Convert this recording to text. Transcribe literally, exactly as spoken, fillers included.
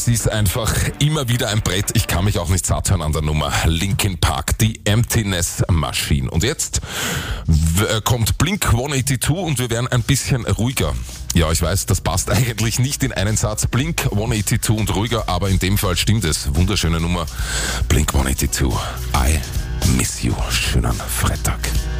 Es ist einfach immer wieder ein Brett. Ich kann mich auch nicht satt hören an der Nummer. Linkin Park, die Emptiness Machine. Und jetzt w- kommt Blink hundertzweiundachtzig und wir werden ein bisschen ruhiger. Ja, ich weiß, das passt eigentlich nicht in einen Satz. Blink hundertzweiundachtzig und ruhiger, aber in dem Fall stimmt es. Wunderschöne Nummer. Blink hundertzweiundachtzig. I miss you. Schönen Freitag.